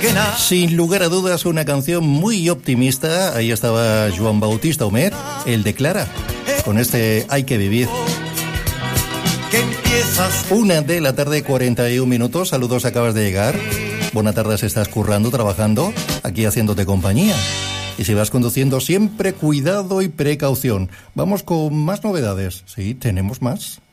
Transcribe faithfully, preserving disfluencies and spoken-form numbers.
Sin lugar a dudas, una canción muy optimista. Ahí estaba Joan Bautista Homet, el de Clara, con este Hay que vivir. Una de la tarde, cuarenta y un minutos. Saludos, acabas de llegar. Buenas tardes, estás currando, trabajando, aquí haciéndote compañía. Y si vas conduciendo, siempre cuidado y precaución. Vamos con más novedades. Sí, tenemos más.